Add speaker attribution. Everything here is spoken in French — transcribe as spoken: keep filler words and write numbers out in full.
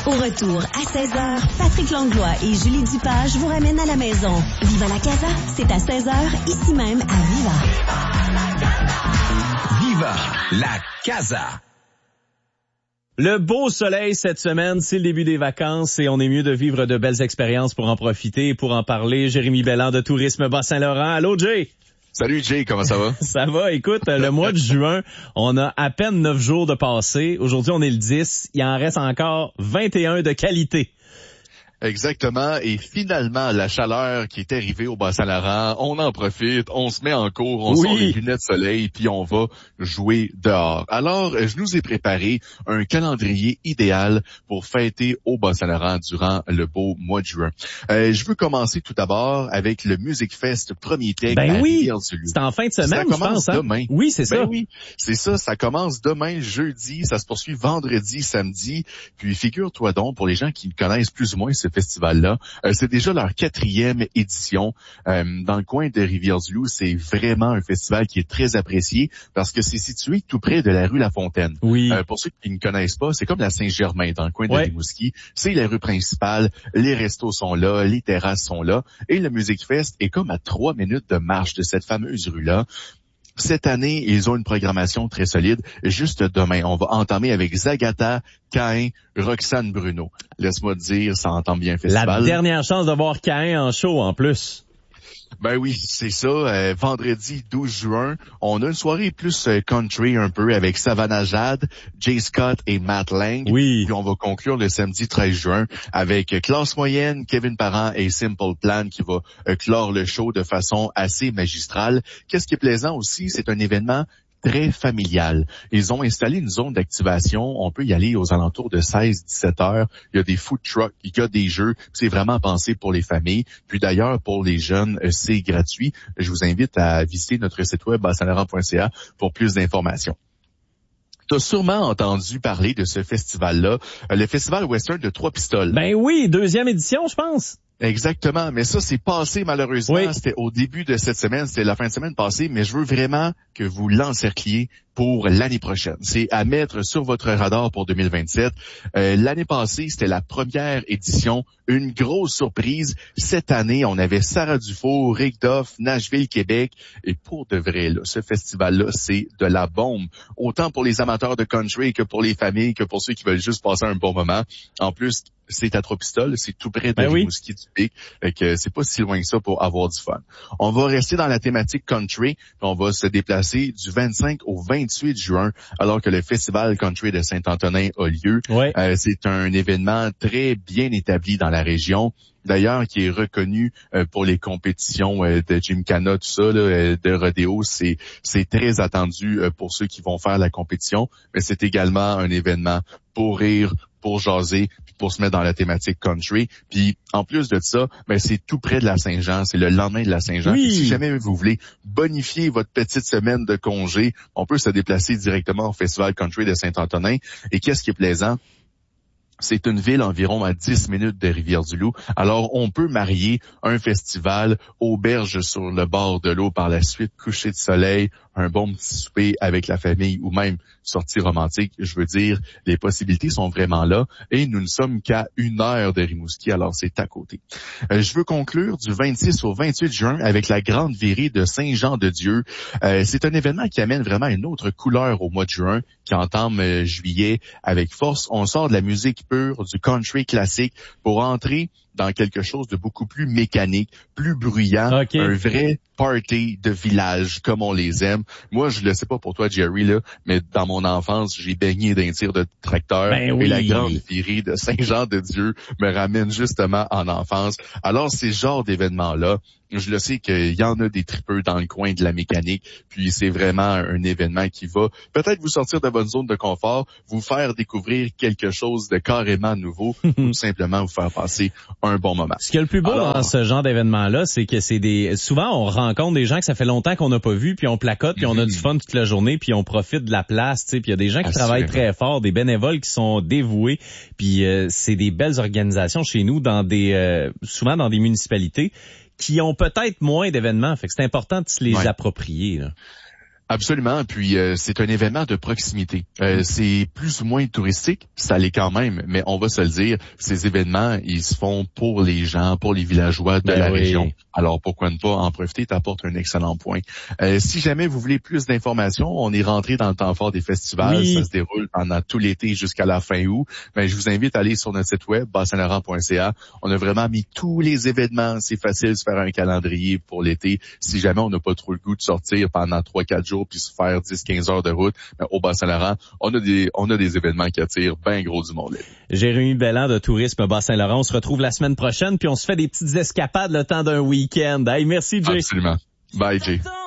Speaker 1: Au retour, à seize heures, Patrick Langlois et Julie Dupage vous ramènent à la maison. Viva la Casa, c'est à seize heures, ici même à Viva.
Speaker 2: Viva la Casa.
Speaker 3: Le beau soleil cette semaine, c'est le début des vacances et on est mieux de vivre de belles expériences pour en profiter et pour en parler. Jérémy Belland de Tourisme Bas-Saint-Laurent. Allô, Jay?
Speaker 4: Salut Jay, comment ça va?
Speaker 3: Ça va, écoute, le mois de juin, on a à peine neuf jours de passé. Aujourd'hui, on est le dix. Il en reste encore vingt et un de qualité.
Speaker 4: Exactement. Et finalement, la chaleur qui est arrivée au Bas-Saint-Laurent, on en profite, on se met en cours, on
Speaker 3: oui.
Speaker 4: sort les lunettes de soleil, puis on va jouer dehors. Alors, je nous ai préparé un calendrier idéal pour fêter au Bas-Saint-Laurent durant le beau mois de juin. Euh, je veux commencer tout d'abord avec le Music Fest premier Tech
Speaker 3: ben
Speaker 4: à
Speaker 3: oui.
Speaker 4: Rivière-du-Loup.
Speaker 3: C'est en fin de semaine,
Speaker 4: ça
Speaker 3: je pense. Hein?
Speaker 4: Demain.
Speaker 3: Oui, c'est
Speaker 4: ben
Speaker 3: ça.
Speaker 4: Oui, c'est ça. Ça commence demain, jeudi. Ça se poursuit vendredi, samedi. Puis figure-toi donc, pour les gens qui connaissent plus ou moins ce festival-là, euh, c'est déjà leur quatrième édition. Euh, dans le coin de Rivière-du-Loup, c'est vraiment un festival qui est très apprécié parce que c'est situé tout près de la rue La Fontaine.
Speaker 3: Oui.
Speaker 4: Euh, pour ceux qui ne connaissent pas, c'est comme la Saint-Germain dans le coin de
Speaker 3: ouais.
Speaker 4: Rimouski. C'est la rue principale. Les restos sont là, les terrasses sont là. Et le Music Fest est comme à trois minutes de marche de cette fameuse rue-là. Cette année, ils ont une programmation très solide. Juste demain, on va entamer avec Zagata, Caïn, Roxane Bruno. Laisse-moi te dire, ça entend bien le festival.
Speaker 3: La dernière chance de voir Caïn en show, en plus.
Speaker 4: Ben oui, c'est ça. Euh, vendredi douze juin, on a une soirée plus euh, country un peu avec Savannah Jade, Jay Scott et Matt Lang.
Speaker 3: Oui.
Speaker 4: Puis on va conclure le samedi treize juin avec Classe Moyenne, Kevin Parent et Simple Plan qui va euh, clore le show de façon assez magistrale. Qu'est-ce qui est plaisant aussi, c'est un événement très familial. Ils ont installé une zone d'activation. On peut y aller aux alentours de seize à dix-sept heures. Il y a des food trucks, il y a des jeux. C'est vraiment pensé pour les familles. Puis d'ailleurs, pour les jeunes, c'est gratuit. Je vous invite à visiter notre site web bas saint laurent point c a pour plus d'informations. Tu as sûrement entendu parler de ce festival-là, le Festival Western de Trois-Pistoles.
Speaker 3: Ben oui, deuxième édition, je pense.
Speaker 4: Exactement, mais ça, c'est passé malheureusement.
Speaker 3: Oui.
Speaker 4: C'était au début de cette semaine, c'était la fin de semaine passée, mais je veux vraiment que vous l'encercliez pour l'année prochaine. C'est à mettre sur votre radar pour deux mille vingt-sept. Euh, l'année passée, c'était la première édition. Une grosse surprise. Cette année, on avait Sarah Dufour, Rick Duff, Nashville, Québec. Et pour de vrai, là, ce festival-là, c'est de la bombe. Autant pour les amateurs de country que pour les familles, que pour ceux qui veulent juste passer un bon moment. En plus, c'est à Trois-Pistoles, c'est tout près de
Speaker 3: ben
Speaker 4: Rimouski
Speaker 3: oui.
Speaker 4: du Pic. Fait que c'est pas si loin que ça pour avoir du fun. On va rester dans la thématique country, puis on va se déplacer du vingt-cinq au vingt-huit juin, alors que le Festival Country de Saint-Antonin a lieu.
Speaker 3: Ouais.
Speaker 4: Euh, c'est un événement très bien établi dans la région. D'ailleurs, qui est reconnu euh, pour les compétitions euh, de Gymkhana, tout ça, là, euh, de rodéo. C'est, c'est très attendu euh, pour ceux qui vont faire la compétition, mais c'est également un événement pour rire, pour jaser, puis pour se mettre dans la thématique country. Puis en plus de ça, ben c'est tout près de la Saint-Jean, c'est le lendemain de la Saint-Jean.
Speaker 3: Oui.
Speaker 4: Puis si jamais vous voulez bonifier votre petite semaine de congé, on peut se déplacer directement au Festival Country de Saint-Antonin. Et qu'est-ce qui est plaisant? C'est une ville environ à dix minutes de Rivière-du-Loup. Alors, on peut marier un festival, auberge sur le bord de l'eau par la suite, coucher de soleil, un bon petit souper avec la famille ou même sortie romantique. Je veux dire, les possibilités sont vraiment là et nous ne sommes qu'à une heure de Rimouski, alors c'est à côté. Euh, je veux conclure du vingt-six au vingt-huit juin avec la grande virée de Saint-Jean-de-Dieu. Euh, c'est un événement qui amène vraiment une autre couleur au mois de juin, qui entame euh, juillet avec force. On sort de la musique pure, du country classique pour entrer dans quelque chose de beaucoup plus mécanique, plus bruyant,
Speaker 3: okay.
Speaker 4: Un vrai party de village comme on les aime. Moi, je le sais pas pour toi, Jerry, là, mais dans mon enfance, j'ai baigné d'un tir de tracteur
Speaker 3: ben oui.
Speaker 4: Et la grande virée de Saint-Jean-de-Dieu me ramène justement en enfance. Alors, ces genres d'événements-là, je le sais qu'il y en a des tripeux dans le coin de la mécanique, puis c'est vraiment un événement qui va peut-être vous sortir de votre zone de confort, vous faire découvrir quelque chose de carrément nouveau, ou tout simplement vous faire passer un bon moment.
Speaker 3: Ce qui est le plus beau Alors, dans ce genre d'événement-là, c'est que c'est des... Souvent, on rencontre des gens que ça fait longtemps qu'on n'a pas vu, puis on placote, puis on a du fun toute la journée, puis on profite de la place, tu sais, puis il y a des gens qui Assurément. travaillent très fort, des bénévoles qui sont dévoués, puis euh, c'est des belles organisations chez nous, dans des euh, souvent dans des municipalités qui ont peut-être moins d'événements, fait que c'est important de se les ouais. approprier, là.
Speaker 4: Absolument, puis euh, c'est un événement de proximité. Euh, c'est plus ou moins touristique, ça l'est quand même, mais on va se le dire, ces événements, ils se font pour les gens, pour les villageois de
Speaker 3: ben
Speaker 4: la
Speaker 3: oui.
Speaker 4: région. Alors pourquoi ne pas en profiter, t'apportes un excellent point. Euh, si jamais vous voulez plus d'informations, on est rentré dans le temps fort des festivals,
Speaker 3: oui.
Speaker 4: ça se déroule pendant tout l'été jusqu'à la fin août. Ben, je vous invite à aller sur notre site web, bas saint laurent point c a. On a vraiment mis tous les événements, c'est facile de se faire un calendrier pour l'été. Si jamais on n'a pas trop le goût de sortir pendant trois quatre jours puis se faire dix quinze heures de route, ben, au Bas-Saint-Laurent, on a des on a des événements qui attirent bien gros du monde.
Speaker 3: Jérémy Belland de Tourisme Bas-Saint-Laurent, on se retrouve la semaine prochaine puis on se fait des petites escapades le temps d'un week-end. Hey, merci Jay.
Speaker 4: Absolument. Bye Jay.